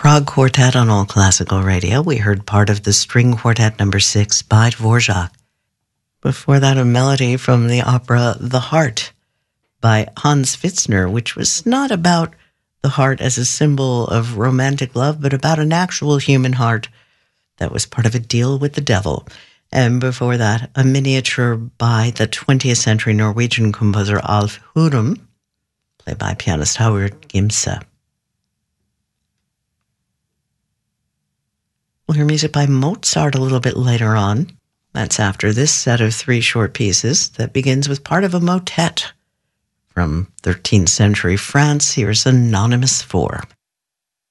Prague Quartet on All Classical Radio. We heard part of the String Quartet No. 6 by Dvorak. Before that, a melody from the opera The Heart by Hans Pfitzner, which was not about the heart as a symbol of romantic love, but about an actual human heart that was part of a deal with the devil. And before that, a miniature by the 20th century Norwegian composer Alf Hurum, played by pianist Howard Gimse. We'll hear music by Mozart a little bit later on. That's after this set of 3 short pieces that begins with part of a motet from 13th century France. Here's Anonymous 4.